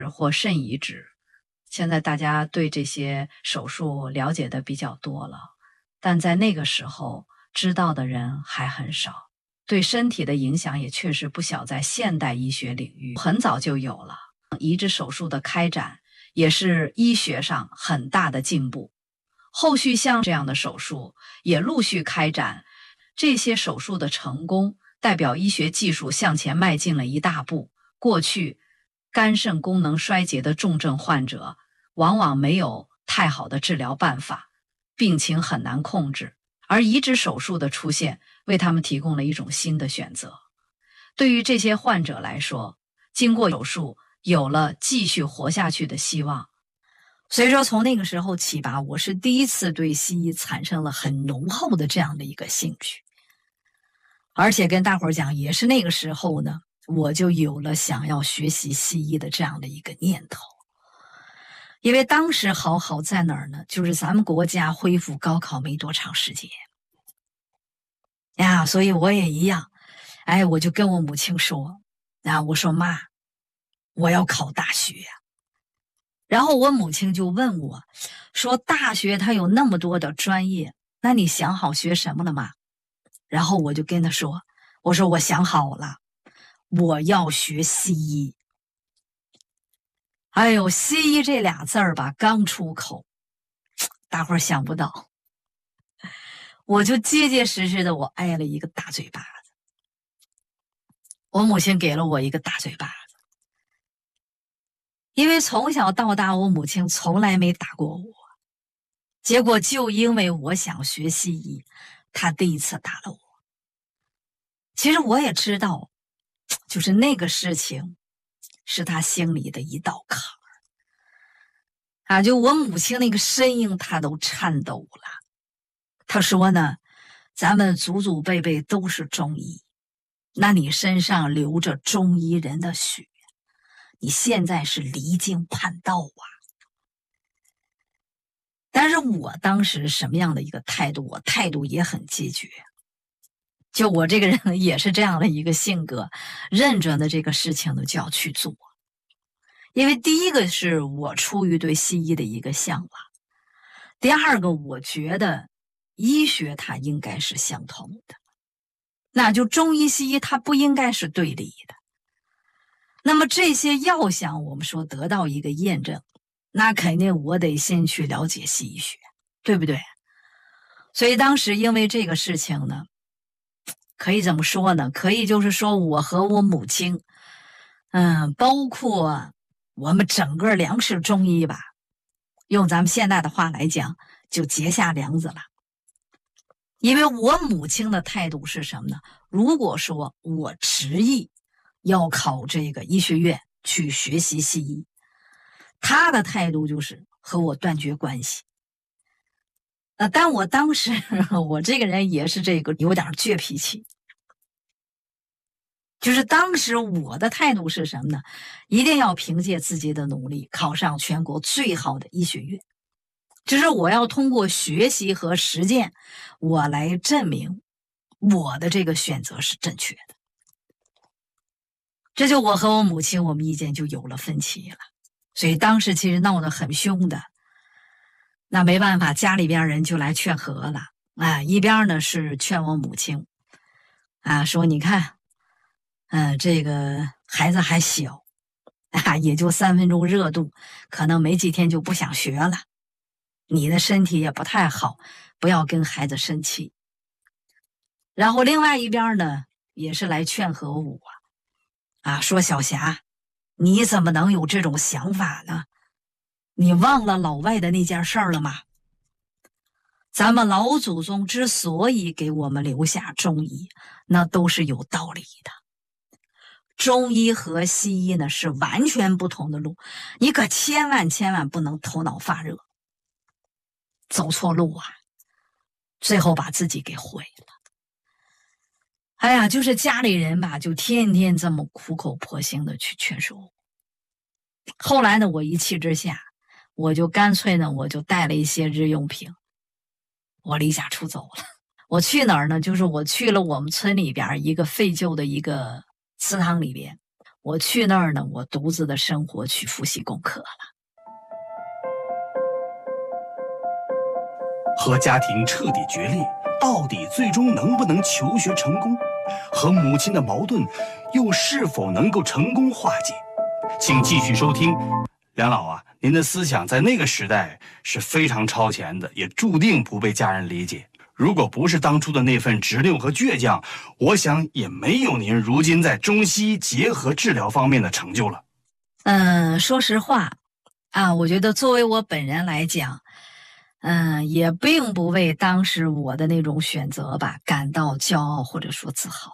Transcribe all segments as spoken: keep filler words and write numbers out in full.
或肾移植。现在大家对这些手术了解的比较多了，但在那个时候知道的人还很少，对身体的影响也确实不小，在现代医学领域很早就有了。移植手术的开展也是医学上很大的进步，后续像这样的手术也陆续开展，这些手术的成功代表医学技术向前迈进了一大步。过去肝肾功能衰竭的重症患者往往没有太好的治疗办法，病情很难控制，而移植手术的出现为他们提供了一种新的选择。对于这些患者来说，经过手术有了继续活下去的希望。所以说从那个时候起吧，我是第一次对西医产生了很浓厚的这样的一个兴趣。而且跟大伙儿讲，也是那个时候呢，我就有了想要学习西医的这样的一个念头。因为当时好好在哪儿呢？就是咱们国家恢复高考没多长时间呀，所以我也一样，哎，我就跟我母亲说，啊，我说妈，我要考大学呀。然后我母亲就问我，说大学它有那么多的专业，那你想好学什么了吗？然后我就跟她说，我说我想好了，我要学西医。哎呦，西医这俩字儿吧，刚出口，大伙儿想不到，我就结结实实的我挨了一个大嘴巴子。我母亲给了我一个大嘴巴子，因为从小到大我母亲从来没打过我，结果就因为我想学西医，她第一次打了我。其实我也知道，就是那个事情是她心里的一道坎儿啊，就我母亲那个声音她都颤抖了。她说呢，咱们祖祖辈辈都是中医，那你身上流着中医人的血，你现在是离经叛道啊。但是我当时什么样的一个态度？我态度也很坚决，就我这个人也是这样的一个性格，认准的这个事情呢就要去做。因为第一个是我出于对西医的一个向往，第二个我觉得医学它应该是相通的，那就中医西医它不应该是对立的。那么这些要想我们说得到一个验证，那肯定我得先去了解西医学，对不对？所以当时因为这个事情呢，可以怎么说呢？可以就是说我和我母亲，嗯，包括我们整个粮食中医吧，用咱们现在的话来讲，就结下梁子了。因为我母亲的态度是什么呢？如果说我执意要考这个医学院去学习西医，她的态度就是和我断绝关系。呃，但我当时我这个人也是这个有点倔脾气，就是当时我的态度是什么呢？一定要凭借自己的努力考上全国最好的医学院，就是我要通过学习和实践，我来证明我的这个选择是正确的。这就我和我母亲我们意见就有了分歧了，所以当时其实闹得很凶的。那没办法，家里边人就来劝和了啊，一边呢是劝我母亲啊，说你看嗯、呃，这个孩子还小啊，也就三分钟热度，可能没几天就不想学了，你的身体也不太好，不要跟孩子生气。然后另外一边呢也是来劝和我啊，说小霞，你怎么能有这种想法呢？你忘了老外的那件事儿了吗？咱们老祖宗之所以给我们留下中医，那都是有道理的。中医和西医呢是完全不同的路，你可千万千万不能头脑发热，走错路啊，最后把自己给毁了。哎呀，就是家里人吧，就天天这么苦口婆心的去劝说我。后来呢，我一气之下，我就干脆呢，我就带了一些日用品，我离家出走了。我去哪儿呢？就是我去了我们村里边一个废旧的一个祠堂里边， 我去那儿呢，我独自的生活去复习功课了。 和家庭彻底决裂，到底最终能不能求学成功？和母亲的矛盾又是否能够成功化解？请继续收听。梁老啊，您的思想在那个时代是非常超前的，也注定不被家人理解。如果不是当初的那份执拗和倔强，我想也没有您如今在中西医结合治疗方面的成就了。 嗯，说实话啊，我觉得作为我本人来讲，嗯，也并不为当时我的那种选择吧感到骄傲或者说自豪。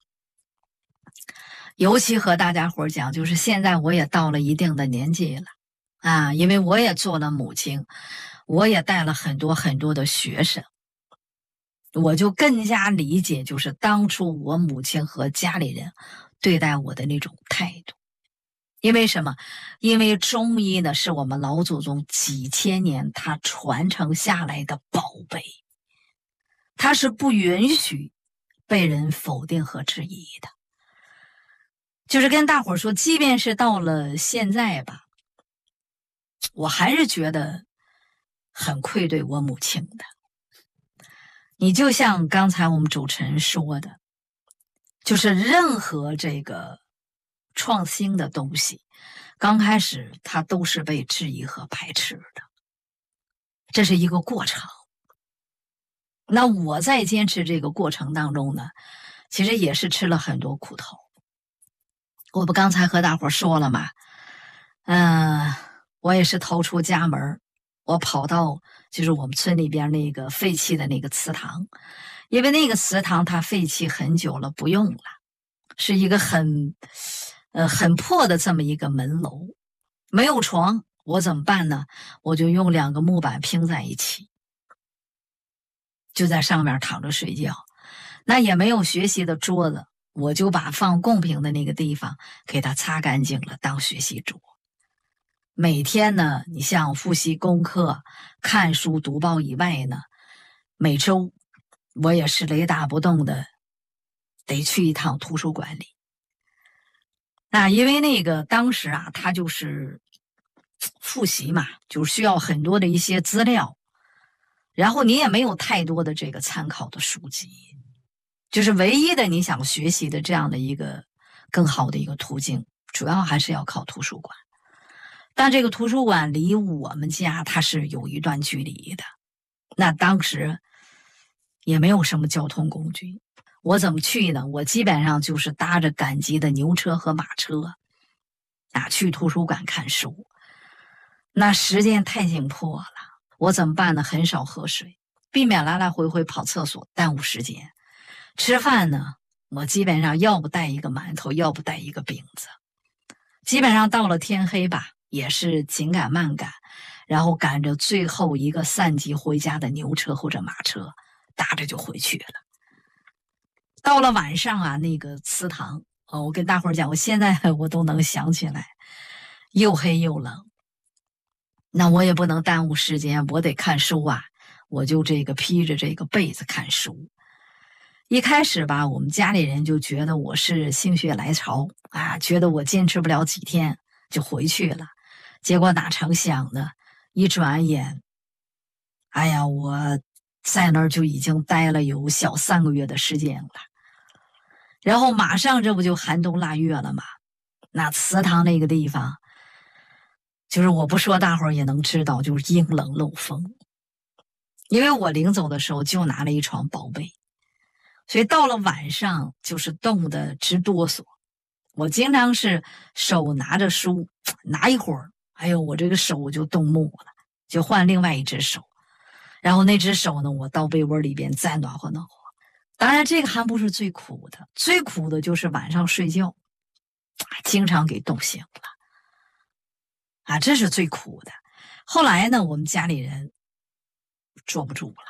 尤其和大家伙讲，就是现在我也到了一定的年纪了啊，因为我也做了母亲，我也带了很多很多的学生，我就更加理解就是当初我母亲和家里人对待我的那种态度。因为什么？因为中医呢是我们老祖宗几千年他传承下来的宝贝，它是不允许被人否定和质疑的。就是跟大伙儿说，即便是到了现在吧，我还是觉得很愧对我母亲的。你就像刚才我们主持人说的，就是任何这个创新的东西，刚开始它都是被质疑和排斥的，这是一个过程。那我在坚持这个过程当中呢，其实也是吃了很多苦头。我不刚才和大伙说了吗？嗯、呃，我也是逃出家门，我跑到就是我们村里边那个废弃的那个祠堂，因为那个祠堂它废弃很久了，不用了，是一个很呃很破的这么一个门楼，没有床，我怎么办呢？我就用两个木板拼在一起，就在上面躺着睡觉。那也没有学习的桌子，我就把放贡品的那个地方给它擦干净了，当学习桌。每天呢，你像复习功课、看书、读报以外呢，每周我也是雷打不动的得去一趟图书馆里。那因为那个当时啊，它就是复习嘛，就需要很多的一些资料，然后你也没有太多的这个参考的书籍，就是唯一的你想学习的这样的一个更好的一个途径，主要还是要靠图书馆。但这个图书馆离我们家它是有一段距离的，那当时也没有什么交通工具，我怎么去呢？我基本上就是搭着赶集的牛车和马车啊，去图书馆看书。那时间太紧迫了，我怎么办呢？很少喝水，避免来来回回跑厕所耽误时间。吃饭呢，我基本上要不带一个馒头，要不带一个饼子。基本上到了天黑吧，也是紧赶慢赶，然后赶着最后一个散集回家的牛车或者马车，搭着就回去了。到了晚上啊，那个祠堂，哦，我跟大伙儿讲，我现在我都能想起来，又黑又冷。那我也不能耽误时间，我得看书啊，我就这个披着这个被子看书。一开始吧，我们家里人就觉得我是心血来潮啊，觉得我坚持不了几天就回去了。结果哪成想呢，一转眼，哎呀，我在那儿就已经待了有小三个月的时间了。然后马上这不就寒冬腊月了吗？那祠堂那个地方，就是我不说大伙儿也能知道，就是阴冷漏风。因为我临走的时候就拿了一床薄被，所以到了晚上就是冻得直哆嗦。我经常是手拿着书，拿一会儿，哎呦，我这个手就冻木了，就换另外一只手。然后那只手呢，我到被窝里边再暖和暖和。当然这个还不是最苦的，最苦的就是晚上睡觉，经常给冻醒了。啊，这是最苦的。后来呢，我们家里人坐不住了，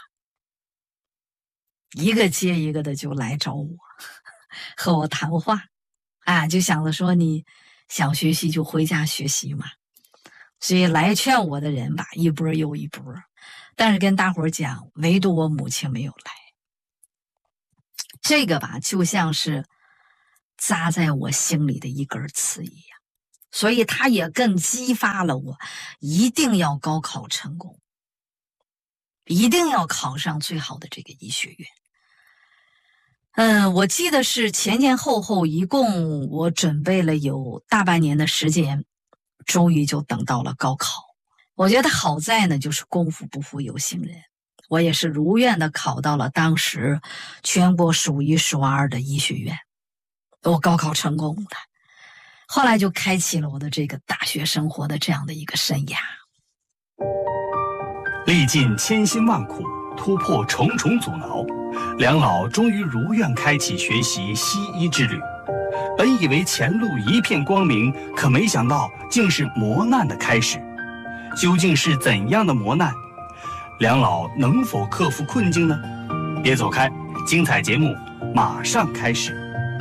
一个接一个的就来找我，和我谈话，啊，就想着说你想学习就回家学习嘛。所以来劝我的人吧，一波又一波。但是跟大伙儿讲，唯独我母亲没有来。这个吧，就像是扎在我心里的一根刺一样，所以它也更激发了我一定要高考成功，一定要考上最好的这个医学院。嗯，我记得是前前后后一共我准备了有大半年的时间，终于就等到了高考。我觉得好在呢，就是功夫不负有心人，我也是如愿的考到了当时全国数一数二的医学院，我高考成功了。后来就开启了我的这个大学生活的这样的一个生涯。 历尽千辛万苦，突破重重阻挠，梁老终于如愿开启学习西医之旅。本以为前路一片光明，可没想到竟是磨难的开始。究竟是怎样的磨难？梁老能否克服困境呢？别走开，精彩节目马上开始。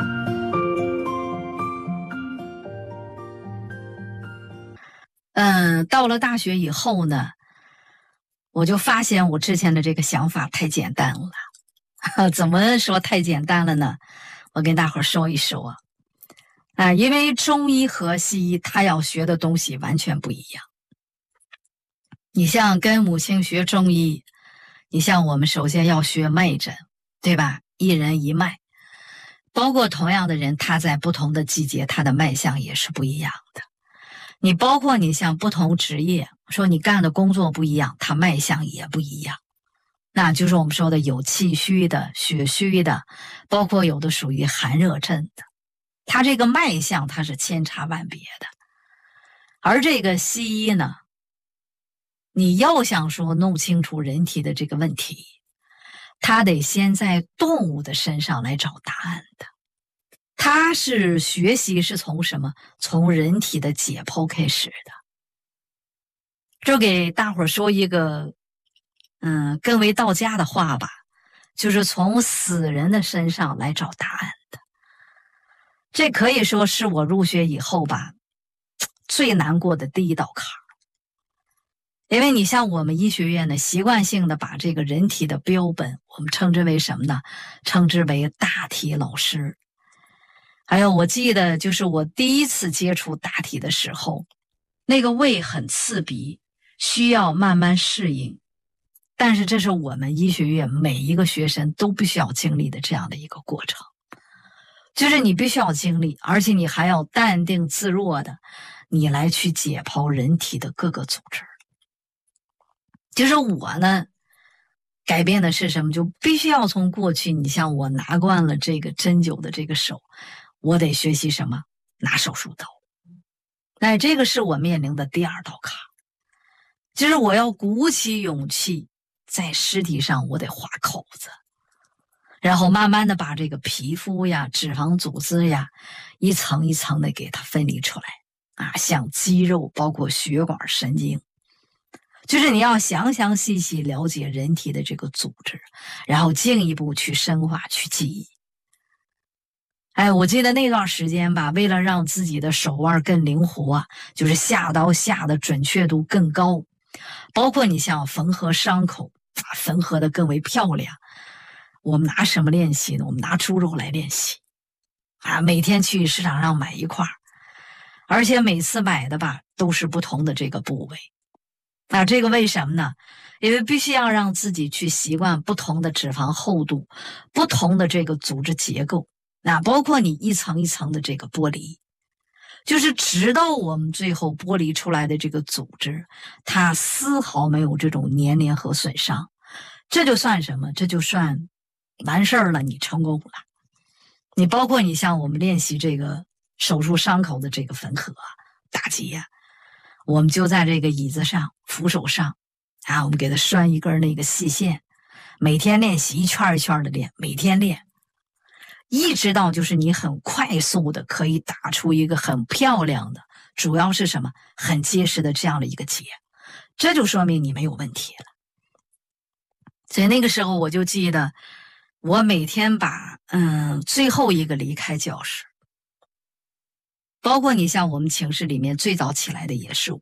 嗯，到了大学以后呢，我就发现我之前的这个想法太简单了。怎么说太简单了呢？我跟大伙儿说一说啊，因为中医和西医他要学的东西完全不一样。你像跟母亲学中医，你像我们首先要学脉诊，对吧？一人一脉，包括同样的人，他在不同的季节，他的脉象也是不一样的。你包括你像不同职业，说你干的工作不一样，他脉象也不一样。那就是我们说的有气虚的、血虚的，包括有的属于寒热症的，它这个脉象它是千差万别的。而这个西医呢，你要想说弄清楚人体的这个问题，他得先在动物的身上来找答案的。他是学习是从什么？从人体的解剖开始的。就给大伙儿说一个嗯，更为道家的话吧，就是从死人的身上来找答案的。这可以说是我入学以后吧，最难过的第一道坎儿。因为你像我们医学院呢，习惯性的把这个人体的标本，我们称之为什么呢？称之为大体老师。还有我记得就是我第一次接触大体的时候，那个胃很刺鼻，需要慢慢适应。但是这是我们医学院每一个学生都必须要经历的这样的一个过程，就是你必须要经历，而且你还要淡定自若的，你来去解剖人体的各个组织。就是我呢，改变的是什么？就必须要从过去，你像我拿惯了这个针灸的这个手，我得学习什么？拿手术刀。那这个是我面临的第二道坎，就是我要鼓起勇气，在尸体上我得划口子，然后慢慢的把这个皮肤呀、脂肪组织呀，一层一层的给它分离出来啊，像肌肉，包括血管、神经。就是你要详详细细了解人体的这个组织，然后进一步去深化、去记忆。哎，我记得那段时间吧，为了让自己的手腕更灵活啊，就是下刀下的准确度更高，包括你像缝合伤口，缝合的更为漂亮。我们拿什么练习呢？我们拿猪肉来练习啊，每天去市场上买一块，而且每次买的吧都是不同的这个部位。那这个为什么呢？因为必须要让自己去习惯不同的脂肪厚度，不同的这个组织结构，那包括你一层一层的这个剥离，就是直到我们最后剥离出来的这个组织，它丝毫没有这种粘连和损伤，这就算什么？这就算完事儿了，你成功了。你包括你像我们练习这个手术伤口的这个缝合、打结啊，我们就在这个椅子上、扶手上啊，我们给它拴一根那个细线，每天练习一圈一圈的练，每天练，一直到就是你很快速的可以打出一个很漂亮的，主要是什么？很结实的这样的一个结，这就说明你没有问题了。所以那个时候我就记得，我每天把嗯最后一个离开教室。包括你像我们寝室里面最早起来的也是我，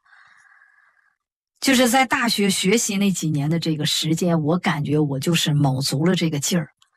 就是在大学学习那几年的这个时间，我感觉我就是卯足了这个劲儿，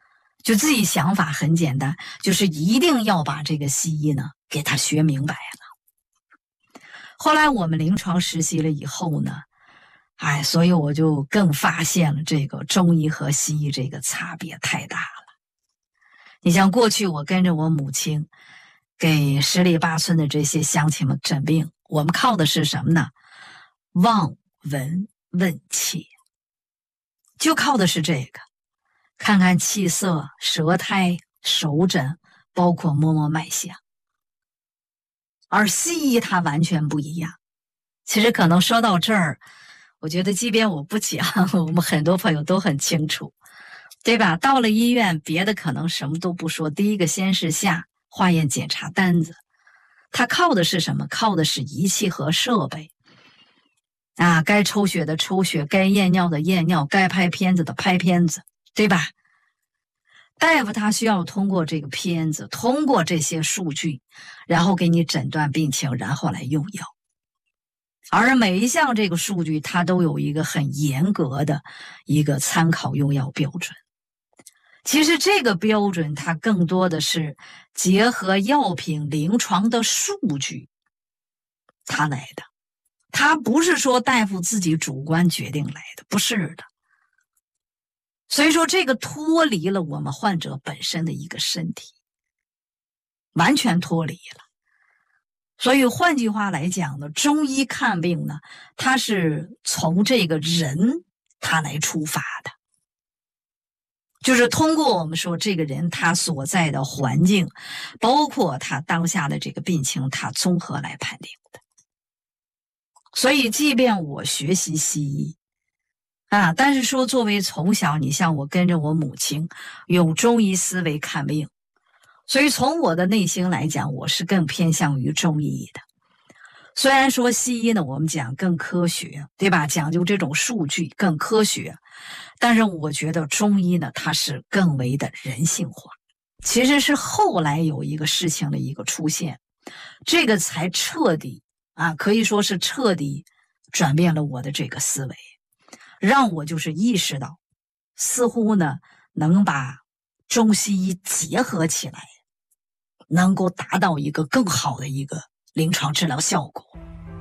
就自己想法很简单，就是一定要把这个西医呢给他学明白了。后来我们临床实习了以后呢，哎，所以我就更发现了这个中医和西医这个差别太大了。你像过去我跟着我母亲给十里八村的这些乡亲们诊病，我们靠的是什么呢？望闻问切，就靠的是这个，看看气色、舌苔、手诊，包括摸摸脉象。而西医它完全不一样。其实可能说到这儿，我觉得即便我不讲，我们很多朋友都很清楚，对吧？到了医院，别的可能什么都不说，第一个先是下化验检查单子，它靠的是什么？靠的是仪器和设备啊，该抽血的抽血，该验尿的验尿，该拍片子的拍片子，对吧？大夫他需要通过这个片子，通过这些数据，然后给你诊断病情，然后来用药。而每一项这个数据，它都有一个很严格的一个参考用药标准。其实这个标准，它更多的是结合药品临床的数据，它来的。它不是说大夫自己主观决定来的，不是的。所以说这个脱离了我们患者本身的一个身体，完全脱离了。所以换句话来讲呢，中医看病呢，它是从这个人他来出发的，就是通过我们说这个人他所在的环境，包括他当下的这个病情，他综合来判定的。所以即便我学习西医啊，但是说作为从小，你像我跟着我母亲用中医思维看病，所以从我的内心来讲，我是更偏向于中医的。虽然说西医呢，我们讲更科学，对吧？讲究这种数据更科学，但是我觉得中医呢，它是更为的人性化。其实是后来有一个事情的一个出现，这个才彻底啊，可以说是彻底转变了我的这个思维，让我就是意识到，似乎呢能把中西医结合起来，能够达到一个更好的一个临床治疗效果。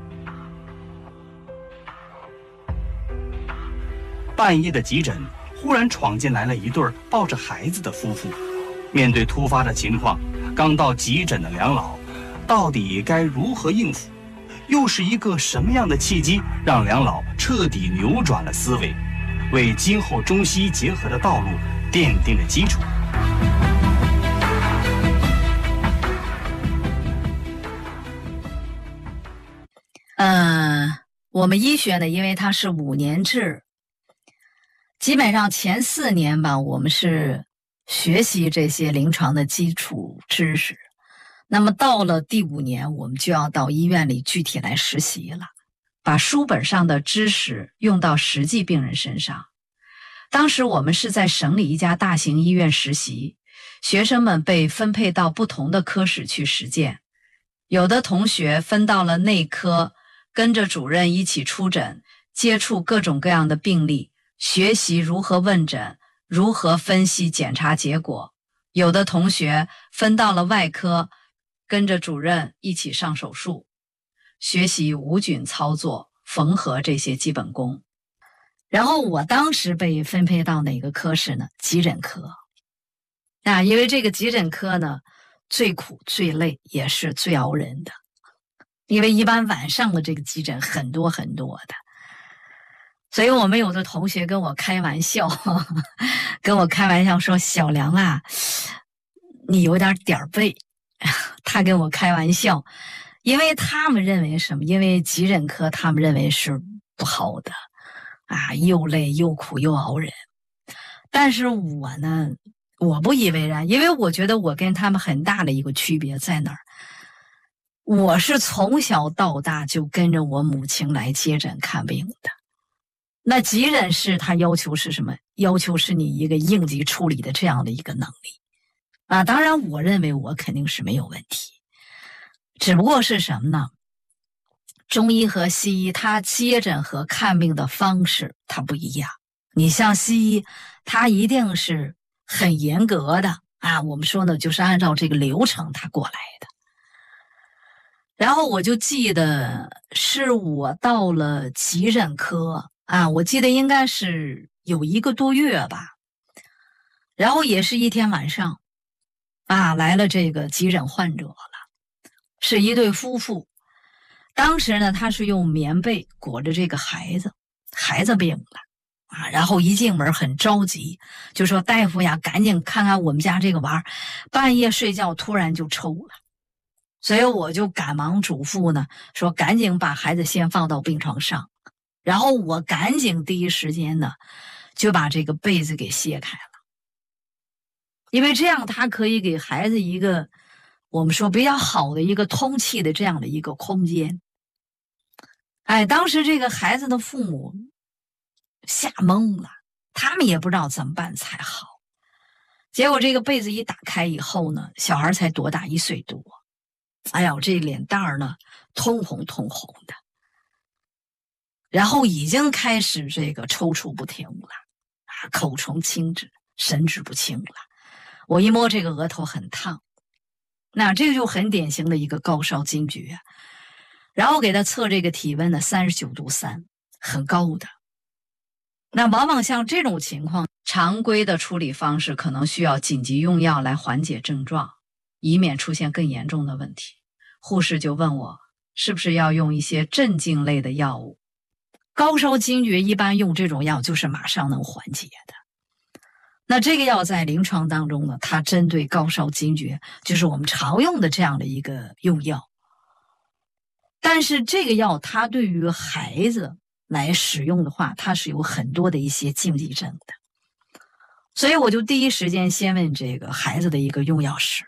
半夜的急诊，忽然闯进来了一对抱着孩子的夫妇。面对突发的情况，刚到急诊的梁老，到底该如何应付？又是一个什么样的契机，让梁老彻底扭转了思维，为今后中西医结合的道路奠定了基础？ 嗯，我们医学呢，因为它是五年制，基本上前四年吧，我们是学习这些临床的基础知识。那么到了第五年，我们就要到医院里具体来实习了，把书本上的知识用到实际病人身上。当时我们是在省里一家大型医院实习，学生们被分配到不同的科室去实践。有的同学分到了内科，跟着主任一起出诊，接触各种各样的病例，学习如何问诊，如何分析检查结果。有的同学分到了外科，跟着主任一起上手术，学习无菌操作、缝合这些基本功。然后我当时被分配到哪个科室呢？急诊科。啊，因为这个急诊科呢，最苦最累，也是最熬人的。因为一般晚上的这个急诊很多很多的，所以我们有的同学跟我开玩笑，呵呵跟我开玩笑说：“小梁啊，你有点点儿背。”他跟我开玩笑，因为他们认为什么？因为急诊科他们认为是不好的啊，又累又苦又熬人。但是我呢，我不以为然，因为我觉得我跟他们很大的一个区别在哪儿？我是从小到大就跟着我母亲来接诊看病的。那急诊室它要求是什么？要求是你一个应急处理的这样的一个能力啊。当然我认为我肯定是没有问题，只不过是什么呢？中医和西医它接诊和看病的方式它不一样。你像西医，它一定是很严格的啊，我们说呢，就是按照这个流程他过来的。然后我就记得是我到了急诊科啊，我记得应该是有一个多月吧。然后也是一天晚上啊，来了这个急诊患者了，是一对夫妇。当时呢，他是用棉被裹着这个孩子，孩子病了啊，然后一进门很着急，就说大夫呀，赶紧看看我们家这个娃儿，半夜睡觉突然就抽了。所以我就赶忙嘱咐呢，说赶紧把孩子先放到病床上，然后我赶紧第一时间呢就把这个被子给卸开了，因为这样他可以给孩子一个我们说比较好的一个通气的这样的一个空间。哎，当时这个孩子的父母吓懵了，他们也不知道怎么办才好。结果这个被子一打开以后呢，小孩才多大，一岁多。哎呦，这脸蛋儿呢通红通红的，然后已经开始这个抽搐不停了啊，口唇青紫，神志不清了。我一摸这个额头很烫，那这个就很典型的一个高烧惊厥。然后给他测这个体温呢，三十九度三，很高的。那往往像这种情况，常规的处理方式可能需要紧急用药来缓解症状，以免出现更严重的问题。护士就问我是不是要用一些镇静类的药物。高烧惊厥一般用这种药就是马上能缓解的。那这个药在临床当中呢，它针对高烧惊厥，就是我们常用的这样的一个用药。但是这个药它对于孩子来使用的话，它是有很多的一些禁忌症的。所以我就第一时间先问这个孩子的一个用药史，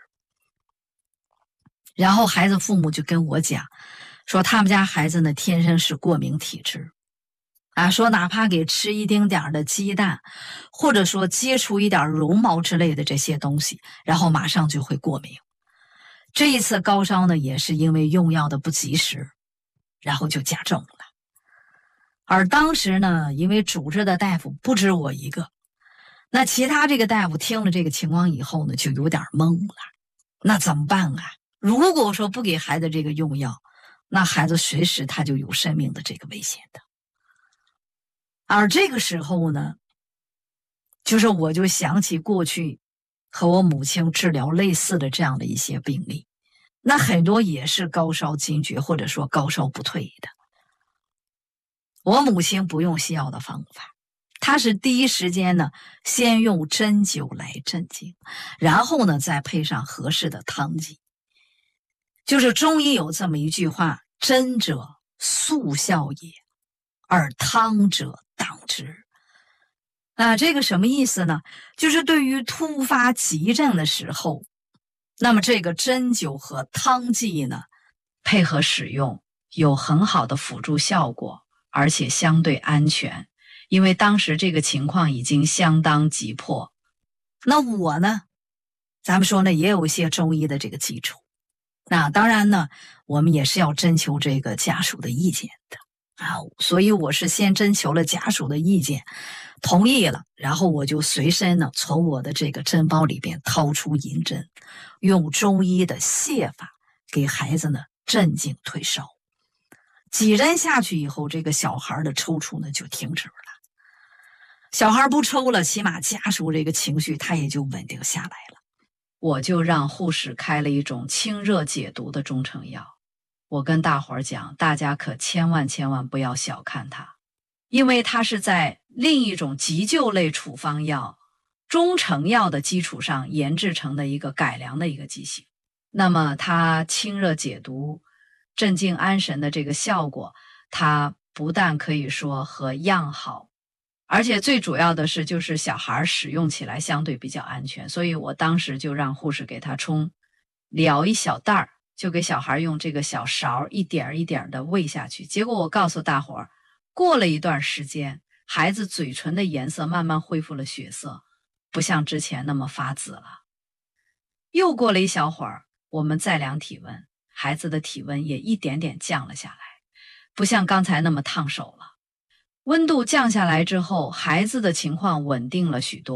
然后孩子父母就跟我讲说他们家孩子呢天生是过敏体质啊，说哪怕给吃一丁点儿的鸡蛋，或者说接触一点绒毛之类的这些东西，然后马上就会过敏。这一次高烧呢也是因为用药的不及时，然后就加重了。而当时呢，因为主治的大夫不止我一个，那其他这个大夫听了这个情况以后呢，就有点懵了。那怎么办啊？如果说不给孩子这个用药，那孩子随时他就有生命的这个危险的。而这个时候呢，就是我就想起过去和我母亲治疗类似的这样的一些病例，那很多也是高烧惊厥或者说高烧不退的。我母亲不用西药的方法，她是第一时间呢先用针灸来镇静，然后呢再配上合适的汤剂。就是中医有这么一句话，针者速效也，而汤者当之。啊，这个什么意思呢？就是对于突发急症的时候，那么这个针灸和汤剂呢，配合使用有很好的辅助效果，而且相对安全，因为当时这个情况已经相当急迫。那我呢，咱们说呢，也有一些中医的这个基础。那当然呢，我们也是要征求这个家属的意见的啊，所以我是先征求了家属的意见，同意了，然后我就随身呢从我的这个针包里边掏出银针，用中医的泻法给孩子呢镇静退烧。几针下去以后，这个小孩的抽搐呢就停止了。小孩不抽了，起码家属这个情绪他也就稳定下来了。我就让护士开了一种清热解毒的中成药。我跟大伙儿讲，大家可千万千万不要小看它，因为它是在另一种急救类处方药中成药的基础上研制成的一个改良的一个剂型。那么它清热解毒、镇静安神的这个效果，它不但可以说和样好，而且最主要的是就是小孩使用起来相对比较安全。所以我当时就让护士给他冲，舀一小袋儿，就给小孩用这个小勺一点一点的喂下去。结果我告诉大伙儿，过了一段时间，孩子嘴唇的颜色慢慢恢复了血色，不像之前那么发紫了。又过了一小会儿，我们再量体温，孩子的体温也一点点降了下来，不像刚才那么烫手了。温度降下来之后，孩子的情况稳定了许多，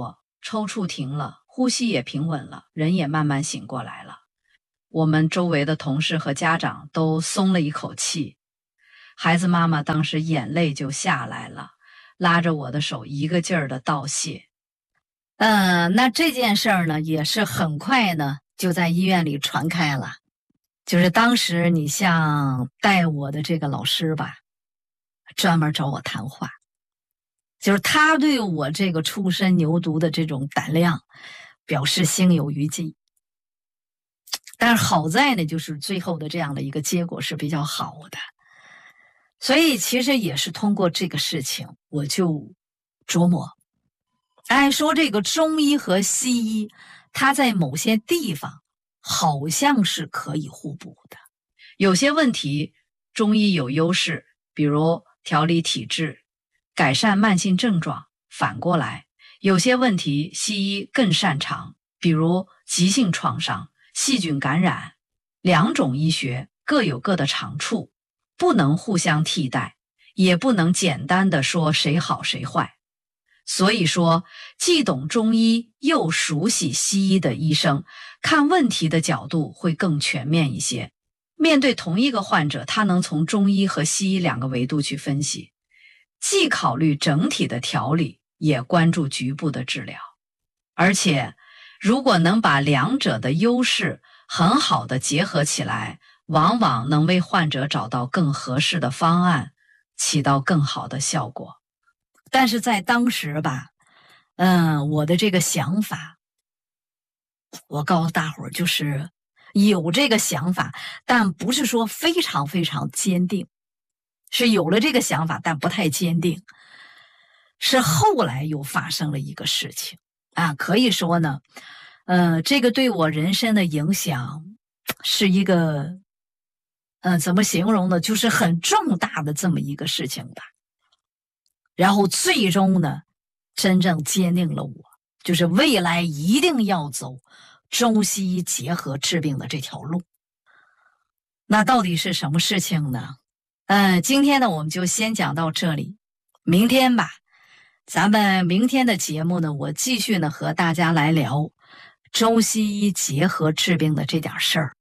抽搐停了，呼吸也平稳了，人也慢慢醒过来了。我们周围的同事和家长都松了一口气。孩子妈妈当时眼泪就下来了，拉着我的手一个劲儿的道谢。呃，那这件事儿呢，也是很快呢就在医院里传开了。就是当时你像带我的这个老师吧，专门找我谈话，就是他对我这个初生牛犊的这种胆量表示心有余悸。但是好在呢，就是最后的这样的一个结果是比较好的。所以其实也是通过这个事情，我就琢磨，按说这个中医和西医，它在某些地方好像是可以互补的。有些问题中医有优势，比如调理体质、改善慢性症状，反过来有些问题西医更擅长，比如急性创伤、细菌感染。两种医学各有各的长处，不能互相替代，也不能简单的说谁好谁坏。所以说，既懂中医又熟悉西医的医生，看问题的角度会更全面一些。面对同一个患者，他能从中医和西医两个维度去分析，既考虑整体的调理，也关注局部的治疗。而且，如果能把两者的优势很好的结合起来，往往能为患者找到更合适的方案，起到更好的效果。但是在当时吧，嗯，我的这个想法，我告诉大伙儿，就是有这个想法，但不是说非常非常坚定，是有了这个想法，但不太坚定。是后来又发生了一个事情啊，可以说呢，呃，这个对我人生的影响是一个，呃，怎么形容呢？就是很重大的这么一个事情吧。然后最终呢，真正坚定了我，就是未来一定要走中西医结合治病的这条路。那到底是什么事情呢？呃，今天呢，我们就先讲到这里。明天吧，咱们明天的节目呢，我继续呢和大家来聊中西医结合治病的这点事儿。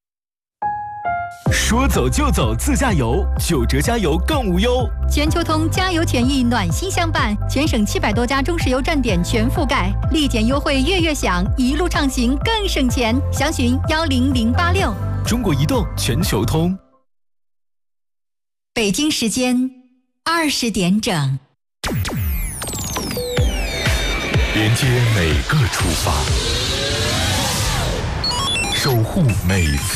说走就走自驾游，九折加油更无忧。 全球通加油权益暖心相伴，全省七百多家中石油站点全覆盖，立减优惠月月享，一路畅行更省钱。详询幺零零八六。 中国移动全球通。 北京时间二十点整。 连接每个出发，守护每